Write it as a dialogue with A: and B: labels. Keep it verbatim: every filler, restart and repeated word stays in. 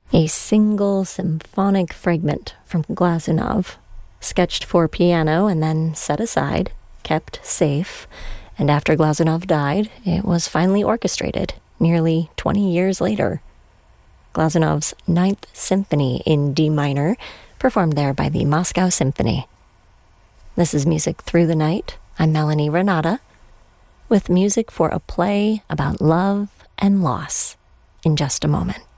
A: A single symphonic fragment from Glazunov, sketched for piano and then set aside, kept safe, and after Glazunov died, it was finally orchestrated nearly twenty years later. Glazunov's Ninth Symphony in D minor, performed there by the Moscow Symphony. This is Music Through the Night. I'm Melanie Renata, with music for a play about love and loss in just a moment.